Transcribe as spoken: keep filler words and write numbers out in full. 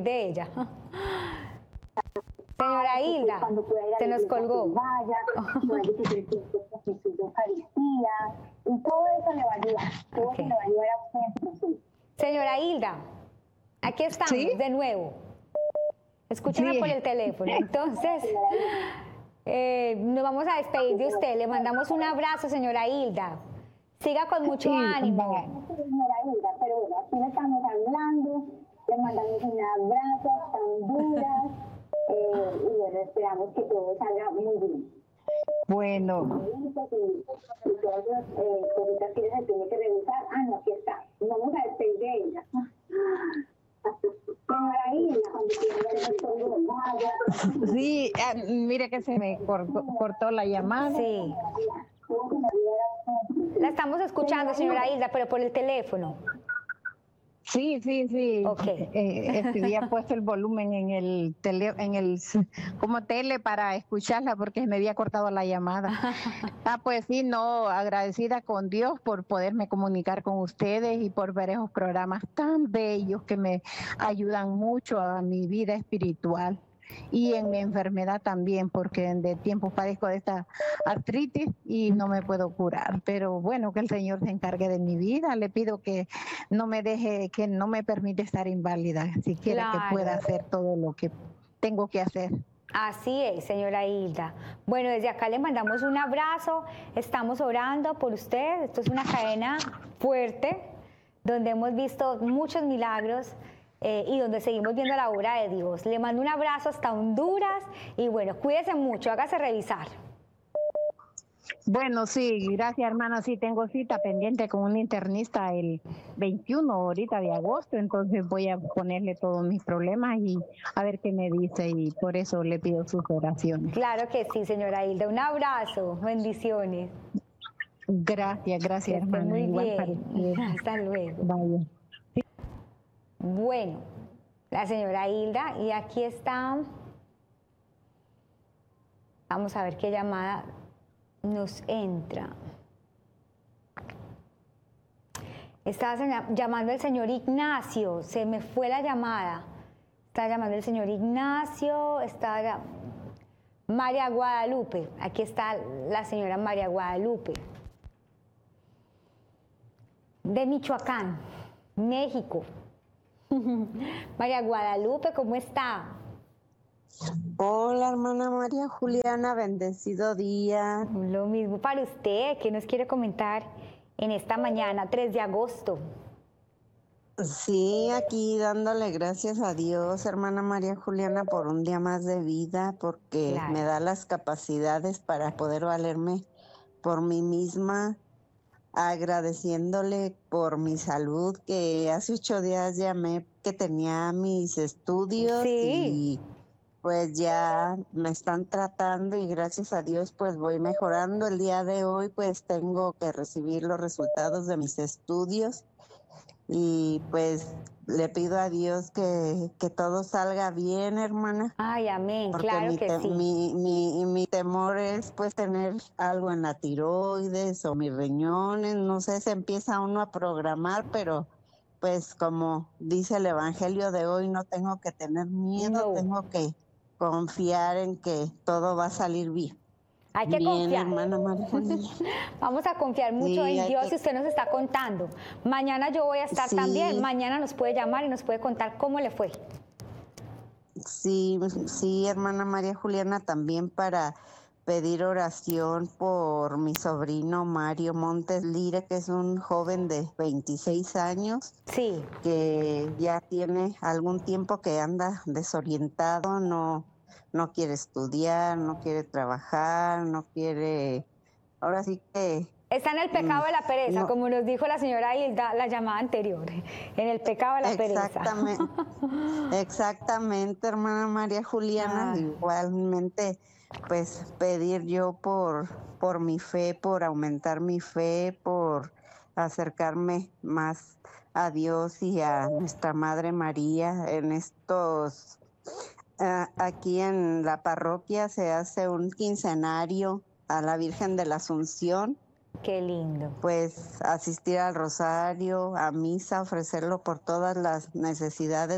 de ella. Señora Hilda, cuando pueda ir a se la nos iglesia, colgó. pues vaya, pueda decir tiempo con Jesús de Eucaristía, y todo eso le va a ayudar, todo Ok. eso le va a ayudar a usted. Señora Hilda, aquí estamos ¿Sí? de nuevo. Escúcheme Sí. por el teléfono. Entonces, eh, nos vamos a despedir de usted. Le mandamos un abrazo, señora Hilda. Siga con mucho Sí, ánimo. va. Señora Hilda, pero bueno, aquí le estamos hablando, le mandamos un abrazo hasta Honduras, eh, y bueno, esperamos que todo salga muy bien. Bueno, Y, y todas las eh, cositas que se tiene que revisar, ah, no, aquí está, vamos a despedir de ella. Señora Hilda, cuando quiera ver todo, vaya. sí, ah, mire que se me cortó, cortó la llamada. Sí. La estamos escuchando, señora Hilda, pero por el teléfono. Sí, sí, sí. Ok. Eh, este, había puesto el volumen en el tele, en el como tele para escucharla porque se me había cortado la llamada. Ah, pues sí, no, agradecida con Dios por poderme comunicar con ustedes y por ver esos programas tan bellos que me ayudan mucho a mi vida espiritual y en mi enfermedad también, porque de tiempo padezco de esta artritis y no me puedo curar. Pero bueno, que el Señor se encargue de mi vida. Le pido que no me deje, que no me permite estar inválida, si quiere que Claro. pueda hacer todo lo que tengo que hacer. Así es, señora Hilda. Bueno, desde acá le mandamos un abrazo. Estamos orando por usted. Esto es una cadena fuerte, donde hemos visto muchos milagros. Eh, y donde seguimos viendo la obra de Dios. Le mando un abrazo hasta Honduras y bueno, cuídese mucho, hágase revisar. Bueno, sí, gracias hermana, sí tengo cita pendiente con un internista el veintiuno ahorita de agosto, entonces voy a ponerle todos mis problemas y a ver qué me dice y por eso le pido sus oraciones. Claro que sí, señora Hilda, un abrazo, bendiciones. Gracias, Que gracias esté hermana. muy Igual bien. para usted. Hasta luego. Vaya. Bueno, la señora Hilda, y aquí está. Vamos a ver qué llamada nos entra. Está llamando el señor Ignacio, se me fue la llamada. Está llamando el señor Ignacio, está ya- María Guadalupe. Aquí está la señora María Guadalupe. De Michoacán, México. María Guadalupe, ¿cómo está? Hola, hermana María Juliana, bendecido día. Lo mismo para usted, ¿qué nos quiere comentar en esta mañana, tres de agosto? Sí, aquí dándole gracias a Dios, hermana María Juliana, por un día más de vida, porque Claro. me da las capacidades para poder valerme por mí misma, agradeciéndole por mi salud, que hace ocho días llamé que tenía mis estudios Sí. y pues ya me están tratando y gracias a Dios pues voy mejorando. El día de hoy pues tengo que recibir los resultados de mis estudios y pues le pido a Dios que, que todo salga bien, hermana. Ay, amén, Porque claro mi, que te- sí. mi, mi, mi temor es pues tener algo en la tiroides o mis riñones, no sé, se empieza uno a programar, pero pues como dice el evangelio de hoy, no tengo que tener miedo, No. tengo que confiar en que todo va a salir bien. Hay que Bien, confiar. hermana María Juliana. Vamos a confiar mucho Sí, en hay Dios que- y usted nos está contando. Mañana yo voy a estar Sí. también. Mañana nos puede llamar y nos puede contar cómo le fue. Sí, sí, hermana María Juliana, también para pedir oración por mi sobrino Mario Montes Lire, que es un joven de veintiséis años, Sí. que ya tiene algún tiempo que anda desorientado, no, no quiere estudiar, no quiere trabajar, no quiere, ahora sí que Está en el pecado de la pereza, no. como nos dijo la señora Hilda la llamada anterior. En el pecado de la Exactamente, pereza. exactamente, hermana María Juliana, Ah. igualmente, pues pedir yo por, por mi fe, por aumentar mi fe, por acercarme más a Dios y a nuestra Madre María. En estos, ah, aquí en la parroquia se hace un quincenario a la Virgen de la Asunción. Qué lindo. Pues asistir al rosario, a misa, ofrecerlo por todas las necesidades